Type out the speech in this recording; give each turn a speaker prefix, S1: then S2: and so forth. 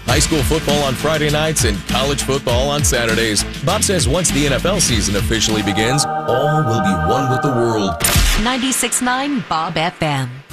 S1: high school football on Friday nights, and college football on Saturdays. Bob says once the NFL season officially begins, all will be one with the world.
S2: 96.9 Bob FM.